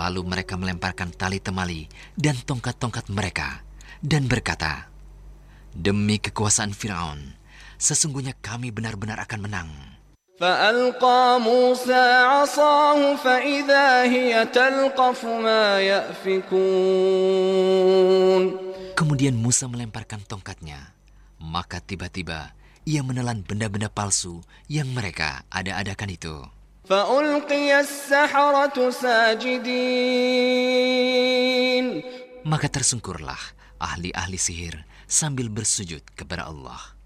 Lalu mereka melemparkan tali temali dan tongkat-tongkat mereka dan berkata, "Demi kekuasaan Firaun, sesungguhnya kami benar-benar akan menang." فألقى موسى عصاه فإذا هي تلقف ما يأفكون. Kemudian Musa melemparkan tongkatnya, maka tiba-tiba ia menelan benda-benda palsu yang mereka ada-adakan itu. فألقي السحرة ساجدين. Maka tersungkurlah ahli-ahli sihir sambil bersujud kepada Allah.